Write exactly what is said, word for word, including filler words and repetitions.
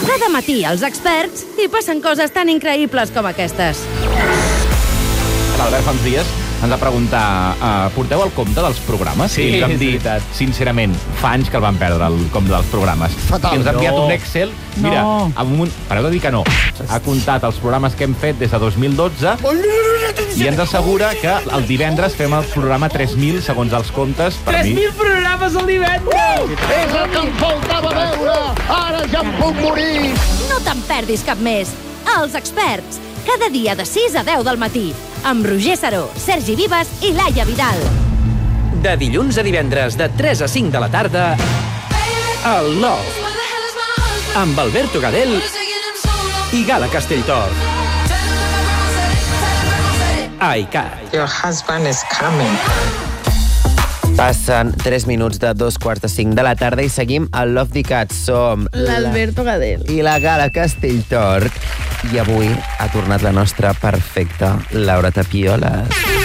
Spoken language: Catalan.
Cada matí els experts hi passen coses tan increïbles com aquestes. L'Albert fa uns dies ens va preguntar uh, porteu el compte dels programes? Sí, I ens vam és dir, veritat. sincerament, fa anys que el vam perdre, el compte dels programes. Fatal. I ens ha enviat No. un Excel. Mira, No. amb un... pareu de dir que no. Ha comptat els programes que hem fet des de dos mil dotze i ens assegura que el divendres fem el programa tres mil, segons els comptes. Per tres mi. mil programes al divendres! És el que em faltava veure! Ara ja em puc morir! No te'n perdis cap més. Els experts, cada dia de sis a deu del matí, amb Roger Saró, Sergi Vives i Laia Vidal. De dilluns a divendres, de tres a cinc de la tarda, al Love, amb Alberto Gadel i Gala Castelltor. iCat. Your husband is coming. Passen tres minuts de dos quarts de cinc de la tarda i seguim al Love the Cat. Som l'Alberto Gadel i la Gala Castelltort. I avui ha tornat la nostra perfecta Laura Tapioles.